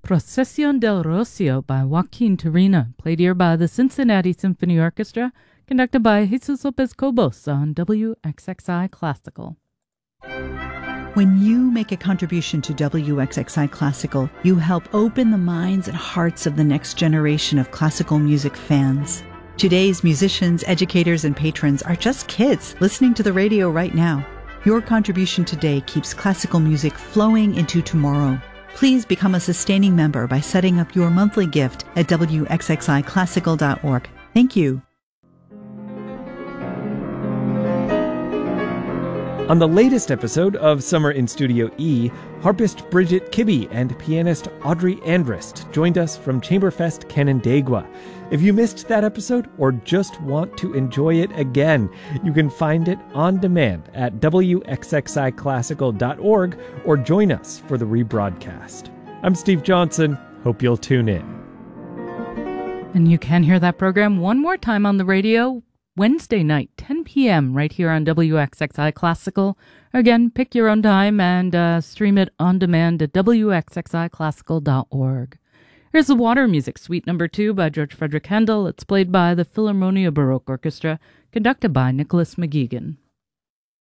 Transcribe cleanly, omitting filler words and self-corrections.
Procesión del Rocio by Joaquin Turina, played here by the Cincinnati Symphony Orchestra, conducted by Jesus Lopez Cobos on WXXI Classical. When you make a contribution to WXXI Classical, you help open the minds and hearts of the next generation of classical music fans. Today's musicians, educators, and patrons are just kids listening to the radio right now. Your contribution today keeps classical music flowing into tomorrow. Please become a sustaining member by setting up your monthly gift at wxxiclassical.org. Thank you. On the latest episode of Summer in Studio E, harpist Bridget Kibbe and pianist Audrey Andrist joined us from Chamberfest Canandaigua. If you missed that episode or just want to enjoy it again, you can find it on demand at wxxiclassical.org or join us for the rebroadcast. I'm Steve Johnson. Hope you'll tune in. And you can hear that program one more time on the radio Wednesday night, 10 p.m. right here on WXXI Classical. Again, pick your own time and stream it on demand at wxxiclassical.org. Here's the Water Music Suite No. 2 by George Frederick Handel. It's played by the Philharmonia Baroque Orchestra, conducted by Nicholas McGeegan.